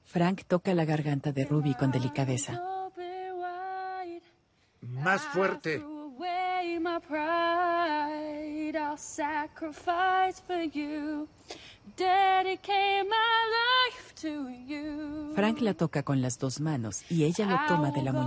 Frank toca la garganta de Ruby con delicadeza. Más fuerte. Frank la toca con las dos manos y ella lo toma de la muñeca.